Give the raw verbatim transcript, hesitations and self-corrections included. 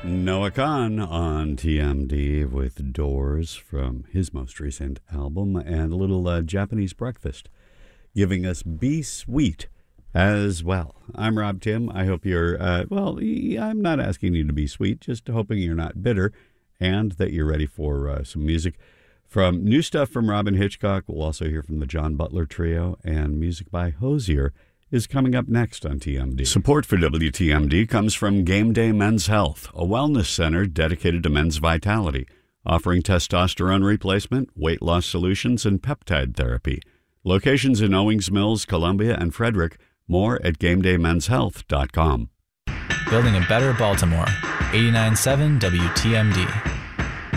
Noah Kahan on T M D with Doors from his most recent album, and a little uh, Japanese breakfast, giving us Be Sweet as well. I'm Rob Tim. I hope you're, uh, well, I'm not asking you to be sweet, just hoping you're not bitter and that you're ready for uh, some music. From new stuff from Robyn Hitchcock, we'll also hear from the John Butler Trio, and music by Hozier is coming up next on T M D. Support for W T M D comes from Game Day Men's Health, a wellness center dedicated to men's vitality, offering testosterone replacement, weight loss solutions, and peptide therapy. Locations in Owings Mills, Columbia, and Frederick. More at game day men's health dot com. Building a better Baltimore. eighty-nine point seven W T M D.